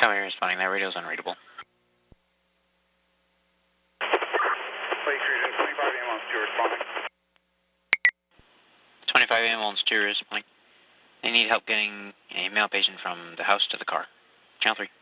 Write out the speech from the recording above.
How are you responding? That radio's unreadable. Lake Region 25 ambulance 2 responding. 25 ambulance 2 responding. They need help getting a male patient from the house to the car. Channel 3.